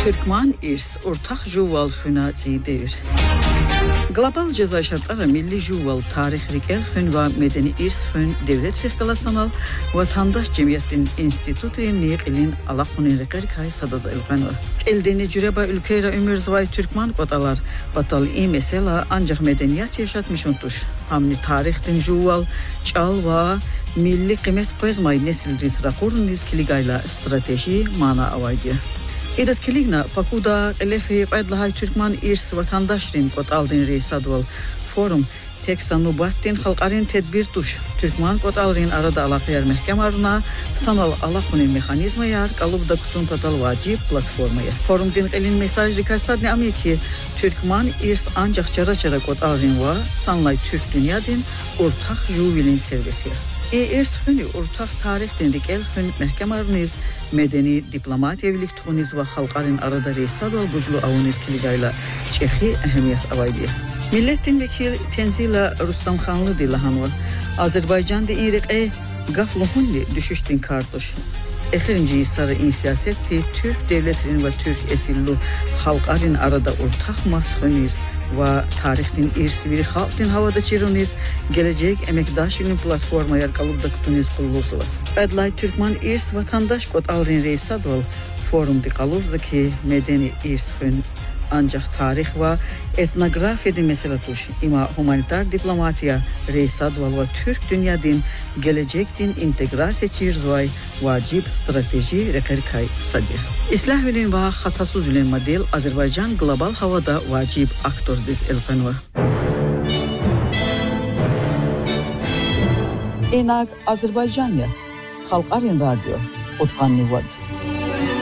Türkmen irs ortak juval xuna deyir. Global ceza şartları milli juval tarih rikel xün ve medeni irs xün devlet rihkalasanal vatandaş cemiyetin institutinin niqilin alaqonin reqerkay sadaz elqanı. Eldeni cüreba ülkeyra ömür zvay Türkmen kotalar batal i mesela ancak medeniyet yaşatmış untuş. Hamni tarihtin juval çal ve milli kıymet koyzmay nesil rizra kurun dizkiligayla strateji mana avaydı. İdas kiligna pakuda elefi qaydlahay Türkmen irs vatandaşrin qotaldin reisadval forum teksanubattin xalqarin tedbir tuş Türkmen qotalrin arada alaqyar mehkemarına sanal alaqonin mexanizma yar qalubda kutun qotal vacib platformaya forum din qelin mesaj rikasadni amiki Türkmen irs ancak çara qotalrin va sanlay Türk dünyadin ortak juvilin serveti. İrs xünü ortak tarih dindik el xün mehkemarınız medeni diplomat evlilik tuğuniz ve halqarin arada reisadval güclü avuniz kiligayla Çehi ehemmiyet avaydiye. Milletin vekil Tenzila Rustam Xanlı dilahanva Azerbaycan de İrek gafluhunli düşüştin kartuş. Exirinci sarı insiyasetti Türk devletinin ve Türk esillu halqarin arada ortak masxınız ve tarihtin irsiviri halktin havada çiruniz gelecek emekdaşının platforma yer kalıbda kutuniz pulluğu var. Adlay Türkmen irs vatandaş kod alrin reisadval forumdi kalurza ki medeni irs xün ancak tarih ve etnografi mesela tuş ima humanitar diplomatiya reisadval ve Türk dünyadin gelecektin integrasya çirzvay vacib strateji rekerkay sadya. İslah bilin ve hatasuz bilin model Azerbaycan global havada vacib aktör diz elqanva. Enak Azerbaycanya Halqarin radyo Otqanni vad.